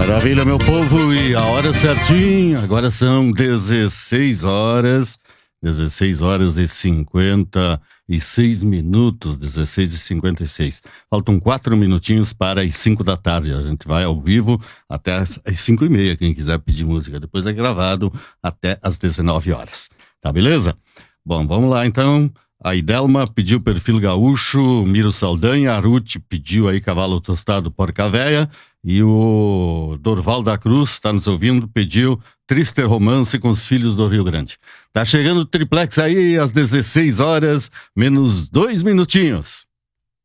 Maravilha, meu povo, e a hora certinha, agora são 16 horas e 56 minutos, 16 e 56. Faltam 4 minutinhos para as 5 da tarde, a gente vai ao vivo até as 5h30, quem quiser pedir música, depois é gravado até as 19 horas, tá beleza? Bom, vamos lá então. A Idelma pediu Perfil Gaúcho, Miro Saldanha, a Ruth pediu aí Cavalo Tostado, Porca Véia, e o Dorval da Cruz, está nos ouvindo, pediu Triste Romance com os Filhos do Rio Grande. Tá chegando o triplex aí às 16 horas, menos 2 minutinhos.